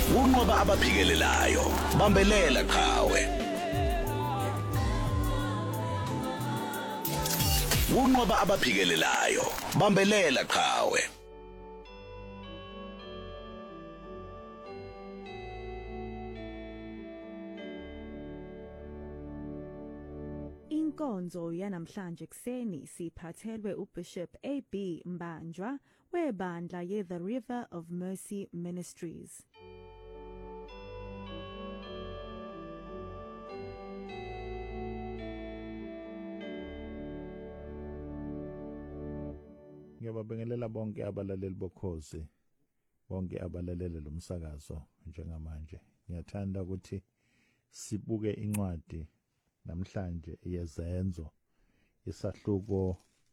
Unqoba abaphikelelayo bambelela qhawe. Unqoba abaphikelelayo bambelela qhawe. Inkonzo yanamhlanje kuseni siphathelwe uBishop AB Mbanjwa webandla ye-The River of Mercy Ministries. Ngiyababingelela bonke abalaleli bokhozi, bonke abalaleli lomsakazo njengamanje. Ngiyathanda ukuthi sibuke incwadi namhlanje yezenzo isahluko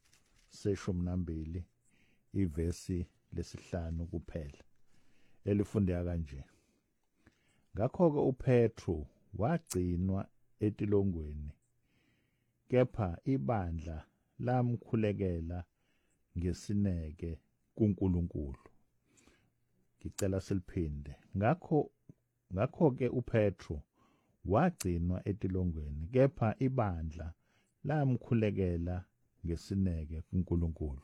se-12 ivesi lesi-5 kuphela elifundeka kanje. Ngakho-ke uPetru wagcinwa etilongweni, kepha ibandla lamkhulekela ngesineke kuNkulunkulu. Ngicela siliphinde. Ngakho-ke uPetru wagcinwa etilongweni, kepha ibandla lamkhulekela ngesineke kuNkulunkulu.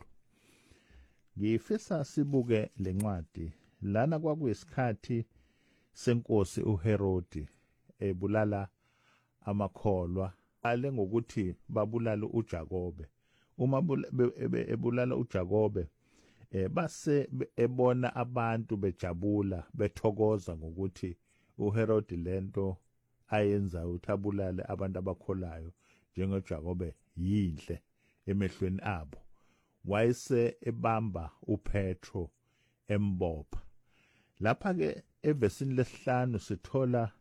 Ngifisa sibuke lencwadi lana kwakuyisikhathi senkosi uHerodi ebulala amakholwa ale ngokuthi babulala uJakobe. Uma ebulala uJakobe base ebona abantu bejabula bethokoza ngokuthi uHerodi lento ayenza uthabulale abantu abakholayo njengoJakobe yinhle emehlweni abo. Wayese ebamba uPetro embopha. Lapha ke evesini lesi-5 sithola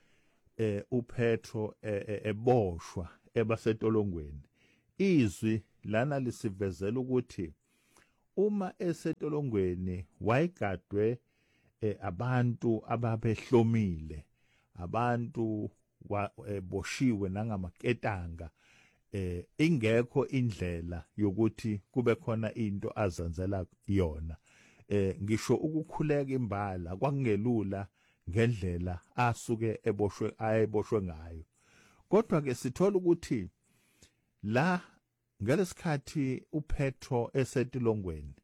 uPetro eboshwa ebasetolongweni. Izwi lana lisivezela ukuthi uma esetolongweni wayigadwe abantu ababehlomile, abantu boshiwe nangamaketanga, ingekho indlela yokuthi kube khona into azenzela yona. Ngisho ukukhuleka imbala kwakungelula ngendlela asuke ayeboshwe ngayo. Kodwa ke sithola ukuthi la ngalesikhathi uPetro esetilongweni,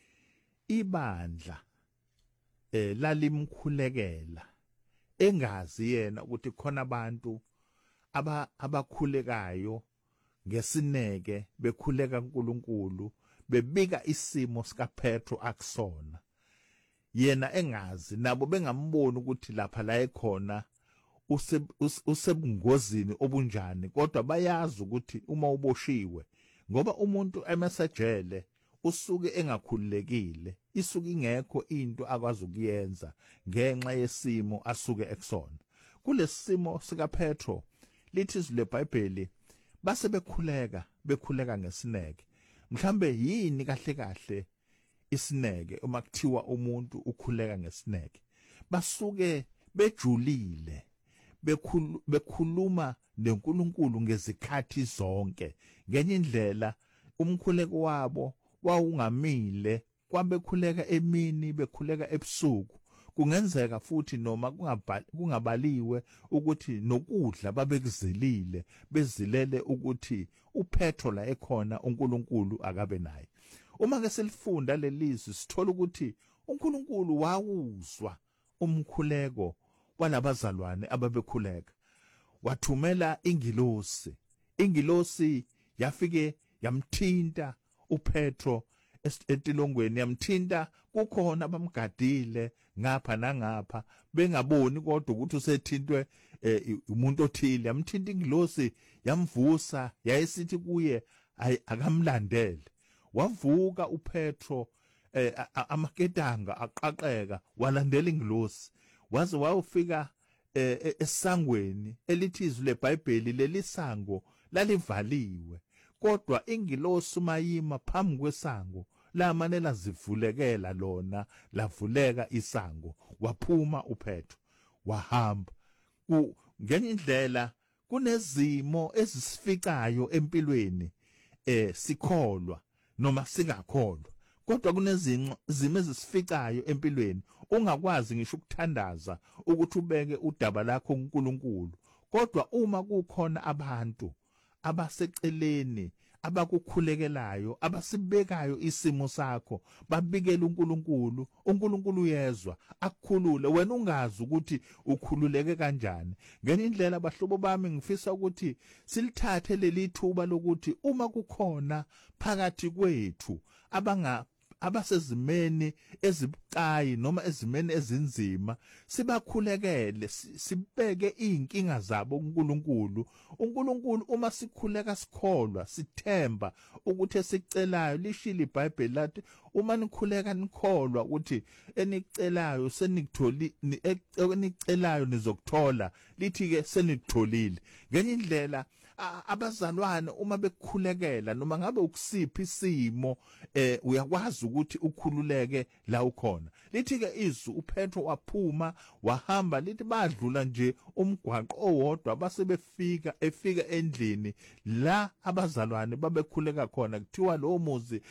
ibandla lalimkhulekela engazi yena ukuthi khona abantu abakhulekayo ngesineke bekhuleka kuNkulunkulu, bebika isimo sikaPetro akusona, yena engazi, nabo bengamboni ukuthi lapha la ekhona usebungozini obunjani. Kodwa bayazi ukuthi uma uboshiwe, ngoba umuntu emesejele usuke engakhululekile, isuke ingekho into akwazi ukuyenza ngenxa yesimo asuke ekusona. Kulesimo sikaPetro lithi leBhayibheli base bekhuleka ngesineke. Mhlambe yini kahle isineke uma kuthiwa umuntu ukhuleka ngesineke? Basuke bejulile, bekhuluma neNkulunkulu ngezikhathi zonke. Ngenye indlela umkhuleko wabo wawungamile, kwabekhuleka emini bekhuleka ebusuku. Kungenzeka futhi noma kungabaliwe ukuthi nokudla babekuzilile, bezilele ukuthi uPetro la ekhona uNkulunkulu akabe naye. Uma ke selifunda lelizwi sithola ukuthi uNkulunkulu wawuzwa umkhuleko walabazalwane ababekhuleka. Wathumela ingilosi yafike yamthinta uPetro etilongweni, yamthinta kukhona abamgadile ngapha nangapha, bengaboni kodwa ukuthi usethintwe umuntu othile. Yamthinta ingilosi, yamvusa, yayisithi kuye akamlandele. Wavuka uPetro, amaketanga aqaqeka, walandela ingilosi waze wayofika esangweni elithi izwi leBhayibheli lelisango lalivaliwe. Kodwa ingilosi mayima phambi kwesango lamane lazivulekela lona, lavuleka isango, waphuma uPetro wahamba. Ngenye indlela kunezimo ezisificayo empilweni, sikholwa noma singakholwa, kodwa kunezinqo zime ezisificayo empilweni ungakwazi ngisho ukuthandaza ukuthi ubeke udaba lakho kuNkulunkulu. Kodwa uma kukhona abantu abaseceleni abakukhulekelayo abasibekayo isimo sakho babikela uNkulunkulu, uNkulunkulu uyezwa akukhulule wena ungazi ukuthi ukhululeke kanjani. Ngenye indlela abahlobo bami ngifisa ukuthi silithathe leli thuba lokuthi uma kukhona phakathi kwethu abasezimeni ezibucayi noma ezimeni ezinzima sibakhulekele sibeke inkinga zabo kuNkulunkulu. uNkulunkulu uma sikhuleka sikholwa sithemba ukuthi esicelayo lishilo iBhayibheli lathi uma nikhuleka nikholwa ukuthi enicelayo seniktholi enicelayo nizokuthola lithi ke senitholile. Ngenye indlela abazalwane uma bekukhulekela noma ngabe ukusiphi isimo uyakwazi ukuthi ukhululeke la ukhona. Lithi ke isu uPetro waphuma wahamba lithi badlula nje umgwaqo owodwa base efika endlini la abazalwane babekhuleka khona. Kuthiwa lo muzi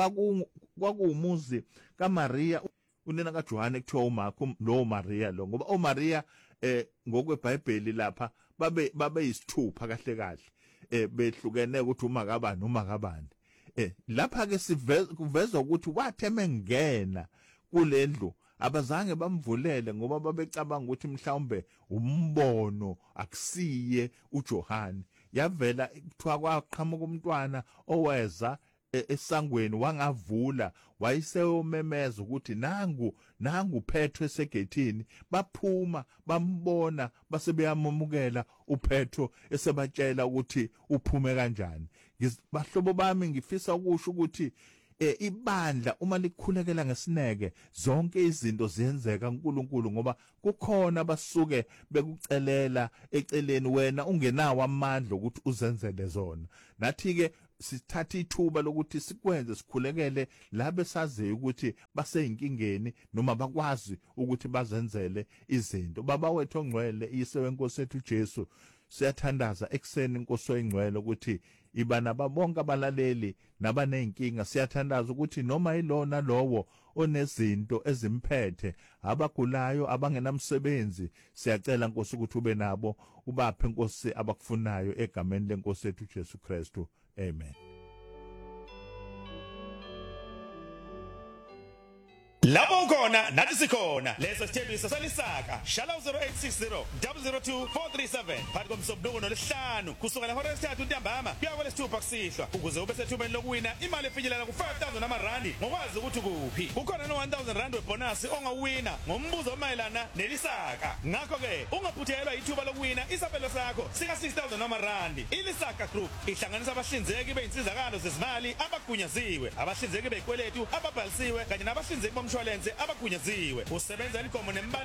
kwakuumuzi kaMaria unina kaJohane kuthiwa uMarko lo Maria lo ngoba uMaria ngokweBhayibheli lapha babe yisithupha kahle kahle behlukene ukuthi uma kabani lapha ke kuvezwa ukuthi watheme ngena kulendlu abazange bamvulele ngoba babecabanga ukuthi mhlawumbe umbono akusiye uJohane. Yavela kuthiwa kwaqhamuka umntwana oweza esangweni wangavula wayeseyomemeza ukuthi nangu Petro esegethini. Baphuma bambona basebeyamamukela uPetro esebatshela ukuthi uphume kanjani. Bahlobo bami ngifisa ukusho ukuthi ibandla uma likhulekela ngesineke zonke izinto ziyenzeka kuNkulunkulu ngoba kukhona basuke bekucelela eceleni wena ungenawo amandla ukuthi uzenzele zona. Nathi ke sithatha ithuba lokuthi sikwenze sikhulekele labe saziyo ukuthi baseyinkingeni noma bakwazi ukuthi bazenzele izinto. Baba wethu ongcwele iyise wenkosi yethu Jesu siyathandaza ekseni inkosi oyingcwele ukuthi ibana babonke abalaleli nabanenkinga. Siyathandaza ukuthi noma ilona lowo onezinto ezimphethe abagulayo abangenamsebenzi siyacela Nkosi ukuthi ube nabo ubaphe Nkosi abakufunayo egameni lenkosi yethu Jesu Kristu. Amen. Labo khona nathi sikhona leso sithembiso salisaka shala 0860 002 437 phakathi komsobungu nolesihlanu kusuka lahora lesithathu ntambama kuya kwelesithupha kusihlwa ukuze ube sethubeni lokuwina imali efinyelela ku5,000 amarandi ngokwazi ukuthi kuphi. Kukhona no 1,000 rand webonus ongawina ngombuzo omayelana nelisaka. Ngakho ke ungaphuthelwa ithuba lokuwina isabelo sakho sika 6,000 amarandi. Ilisaka Group ihlanganisa abahlinzeki beyinsizakalo zezimali abagunyaziwe, abahlinzeki beyikweletu ababhalisiwe kanye nabahlinzeki bomshwalense abagunyaziwe. Usebenza inkomo nembali